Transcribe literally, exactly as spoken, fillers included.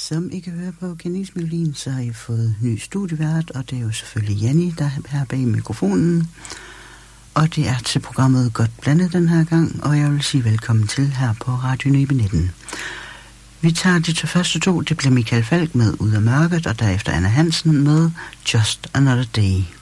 Som I kan høre på kendingsmelodien, så har I fået ny studievært, og det er jo selvfølgelig Janni, der er her bag mikrofonen. Og det er til programmet Godt Blandet den her gang, og jeg vil sige velkommen til her på Radio Nibe nitten. Vi tager de til første to, det bliver Michael Falk med Ud af mørket, og derefter Anna Hansen med Just Another Day.